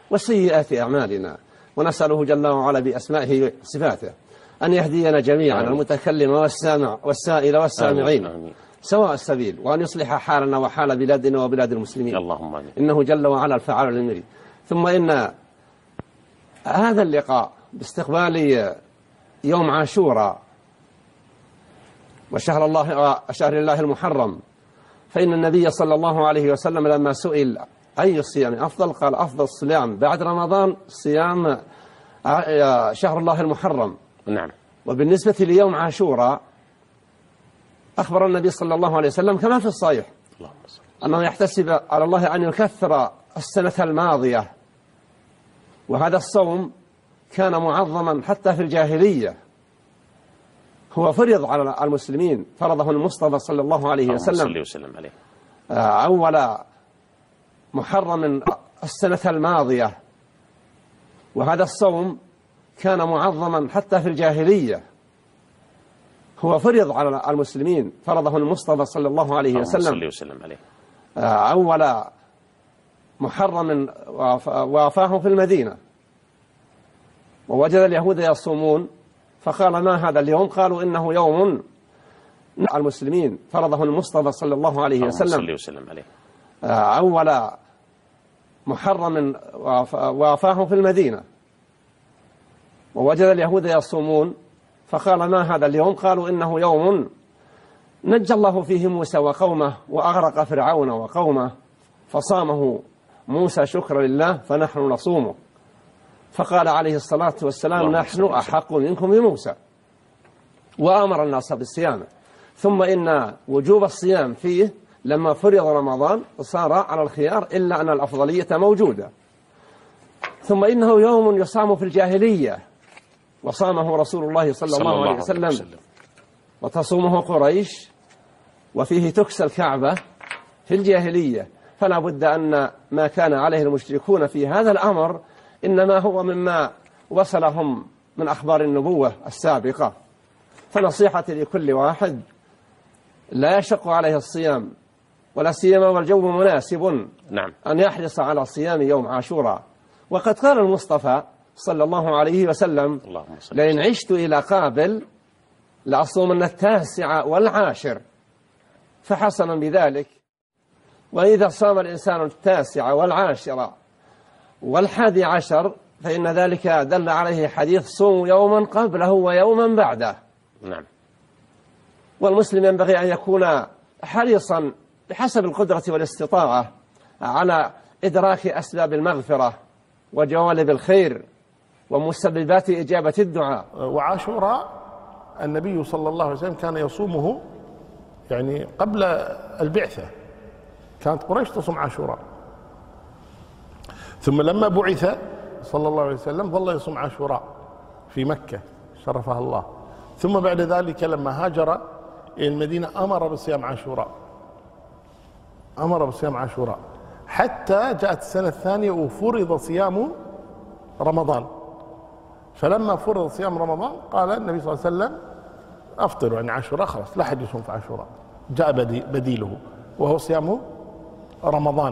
وسيئات أعمالنا، ونسأله جل وعلا بأسمائه وصفاته أن يهدينا جميعا المتكلم والسامع والسائل والسامعين سواء السبيل، وأن يصلح حالنا وحال بلادنا وبلاد المسلمين، اللهم آمين. إنه جل وعلا الفعال للمريد. ثم إن هذا اللقاء باستقبال يوم عاشوراء وشهر الله المحرم، فإن النبي صلى الله عليه وسلم لما سئل أي الصيام أفضل قال أفضل الصيام بعد رمضان صيام شهر الله المحرم. نعم. وبالنسبة ليوم عاشوراء أخبر النبي صلى الله عليه وسلم كما في الصحيح أنه يحتسب على الله أن يكثر السنة الماضية، وهذا الصوم كان معظما حتى في الجاهلية، هو فرض على المسلمين، فرضه المصطفى صلى الله عليه وسلم أول محرم السنة الماضية، وهذا الصوم كان معظما حتى في الجاهلية، هو فرض على المسلمين، فرضه المصطفى صلى الله عليه وسلم أول محرم وافاه في المدينة، ووجد اليهود يصومون فقال ما هذا اليوم؟ قالوا إنه يوم المسلمين، فرضه المصطفى صلى الله عليه وسلم أول محرم وافاه في المدينة، ووجد اليهود يصومون فقال ما هذا اليوم؟ قالوا إنه يوم نجى الله فيه موسى وقومه وأغرق فرعون وقومه، فصامه موسى شكرا لله فنحن نصومه. فقال عليه الصلاة والسلام نحن أحق منكم بموسى، وأمر الناس بالصيام. ثم إن وجوب الصيام فيه لما فرض رمضان صار على الخيار، إلا أن الأفضلية موجودة. ثم إنه يوم يصام في الجاهلية وصامه رسول الله صلى الله عليه وسلم وتصومه قريش، وفيه تكسى الكعبة في الجاهلية، فلا بد أن ما كان عليه المشركون في هذا الأمر إنما هو مما وصلهم من أخبار النبوة السابقة. فنصيحتي لكل واحد لا يشق عليه الصيام ولا سيما والجو مناسب أن يحرص على صيام يوم عاشوراء. وقد قال المصطفى صلى الله عليه وسلم لئن عشت إلى قابل لأصومن 9 والعاشر، فحسنا بذلك. وإذا صام الإنسان 9 والعاشر والحادي عشر فإن ذلك دل عليه حديث صوم يوما قبله ويوما بعده. نعم. والمسلم ينبغي أن يكون حريصا بحسب القدرة والاستطاعة على إدراك أسباب المغفرة وجوانب الخير ومسببات إجابة الدعاء. وعاشوراء النبي صلى الله عليه وسلم كان يصومه يعني قبل البعثة، كانت قريش تصوم عاشوراء، ثم لما بعث صلى الله عليه وسلم ظل يصوم عاشوراء في مكة شرفها الله، ثم بعد ذلك لما هاجر إلى المدينة أمر بصيام عاشوراء، أمر بصيام عاشوراء حتى جاءت السنة الثانية وفرض صيام رمضان. فلما فرض صيام رمضان قال النبي صلى الله عليه وسلم أفطروا يعني عاشوراء، خلاص لا حد يصوم في عاشوراء، جاء بديله وهو صيام رمضان،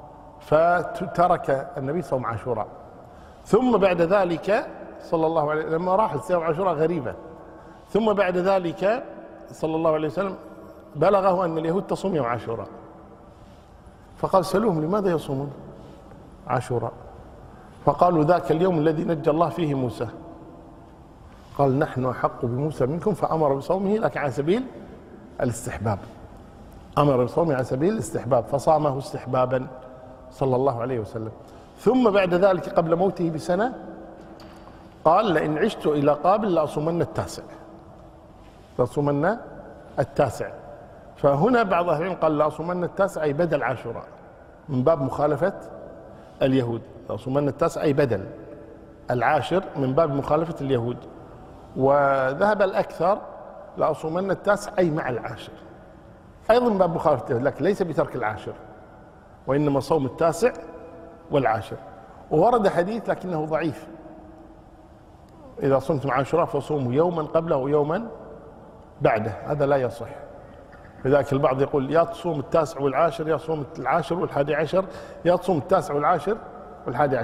فترك النبي صوم عاشوراء. ثم بعد ذلك صلى الله عليه وسلم لما راح صيام عاشوراء غريبة، ثم بعد ذلك صلى الله عليه وسلم بلغه أن اليهود تصوم يوم عاشوراء، فقال سألوهم لماذا يصومون عاشوراء؟ فقالوا ذاك اليوم الذي نجى الله فيه موسى. قال نحن أحق بموسى منكم، فأمر بصومه لكن على سبيل الاستحباب، أمر بصومه على سبيل الاستحباب، فصامه استحبابا صلى الله عليه وسلم. ثم بعد ذلك قبل موته بسنة قال لئن عشت إلى قابل لأصومن 9، لأصومن 9. فهنا بعض أهل العلم قال لأصومن 9 أي بدل عاشوراء من باب مخالفة اليهود، لأصومن 9 أي بدل العاشر من باب مخالفة اليهود. وذهب الأكثر لأصومن 9 أي مع العاشر أيضا من باب مخالفة اليهود، لكن ليس بترك العاشر، وإنما صوم 9 والعاشر. وورد حديث لكنه ضعيف إذا صمتم عاشوراء فصوموا يوما قبله ويوما بعده، هذا لا يصح. لذلك البعض يقول يا تصوم 9 والعاشر، يا تصوم 10 والحادي عشر، يا تصوم 9 والعاشر والحادي عشر.